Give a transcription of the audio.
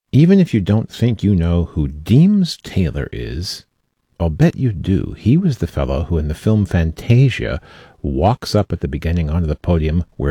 Even if you don't think you know who Deems Taylor is, I'll bet you do. He was the fellow who in the film Fantasia walks up at the beginning onto the podium where